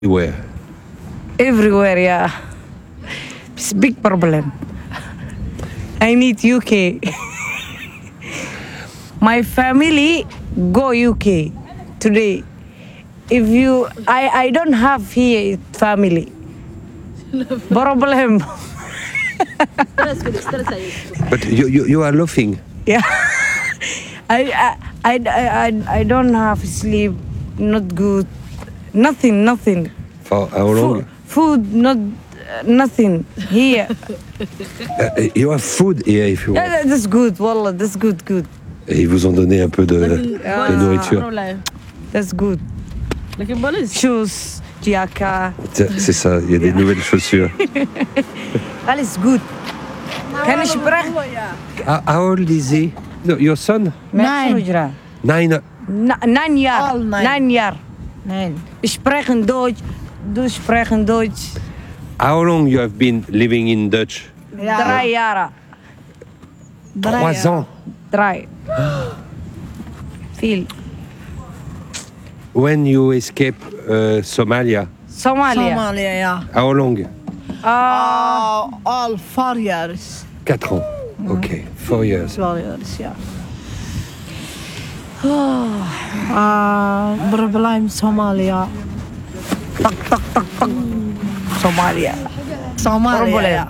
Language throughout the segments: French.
Where? Everywhere, yeah. It's a big problem. I need UK. My family go UK today. If you, I don't have here family. Problem. But you are laughing. Yeah. I don't have sleep. Not good. Nothing. For how long? Food, not nothing here. You have food here if you want. Yeah, that's good. Wallah, that's good. Et ils vous ont donné un peu de nourriture. That's good. Shoes, jaka. C'est ça, il y a des nouvelles chaussures. Alles good. Can I sprechen? How old is he? No, your son? 9. 9. 9 jaar. All 9. 9 jaar. Nein. Sprechen Deutsch. Du sprechen Deutsch. How long you have been living in Dutch? 3 jaar. 3 ans. 3. Veel. When you escape Somalia, Somalia. Somalia, yeah. how long? All 4 years. 4 ans. Ok, 4 years. 4 years, yeah. Problem Somalia. Tak. Somalia. Somalia. Problem. Yeah.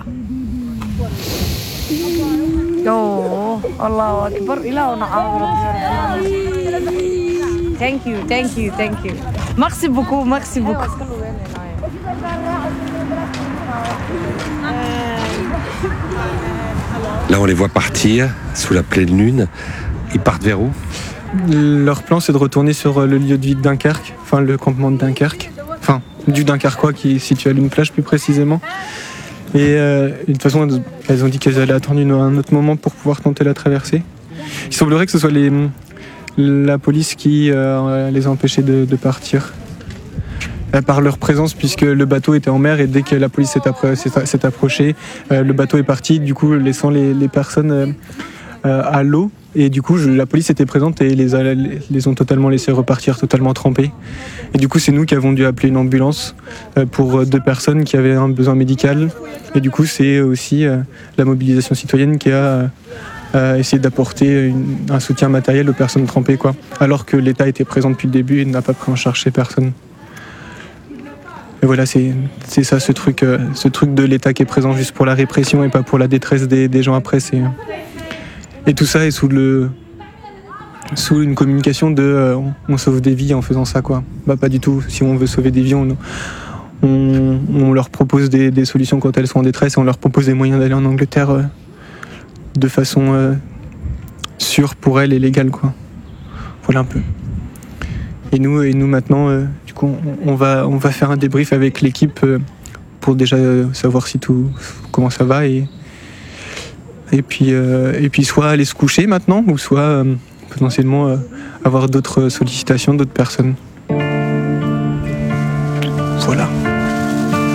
Oh, Allahu Akbar. Ilahuna Thank you. Merci beaucoup. Là, on les voit partir sous la pleine lune. Ils partent vers où? Leur plan, c'est de retourner sur le lieu de vie de Dunkerque, enfin le campement de Dunkerque, enfin du Dunkerquois qui est situé à Lune-Plage plus précisément. Et de toute façon, elles ont dit qu'elles allaient attendre un autre moment pour pouvoir tenter la traversée. Il semblerait que ce soit la police qui les a empêchés de partir. Par leur présence, puisque le bateau était en mer et dès que la police s'est approchée, le bateau est parti, du coup laissant les personnes à l'eau. Et du coup, la police était présente et les ont totalement laissés repartir, totalement trempés. Et du coup, c'est nous qui avons dû appeler une ambulance pour 2 personnes qui avaient un besoin médical. Et du coup, c'est aussi la mobilisation citoyenne qui a essayé d'apporter un soutien matériel aux personnes trempées, quoi. Alors que l'État était présent depuis le début et n'a pas pris en charge ces personnes. Et voilà, c'est ça, ce truc de l'État qui est présent juste pour la répression et pas pour la détresse des gens après. Et tout ça est sous une communication de on sauve des vies en faisant ça, quoi. Bah pas du tout. Si on veut sauver des vies, on leur propose des solutions quand elles sont en détresse et on leur propose des moyens d'aller en Angleterre de façon sûre pour elles et légale, quoi. Voilà un peu. Et nous maintenant, du coup, on va faire un débrief avec l'équipe pour déjà savoir comment ça va et puis soit aller se coucher maintenant, ou soit potentiellement avoir d'autres sollicitations d'autres personnes. Voilà.